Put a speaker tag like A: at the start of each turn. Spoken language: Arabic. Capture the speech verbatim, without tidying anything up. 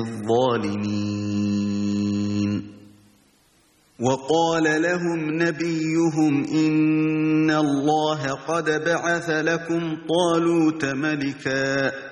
A: الظالمين. وقال لهم نبيهم إن الله قد بعث لكم طالوت ملكا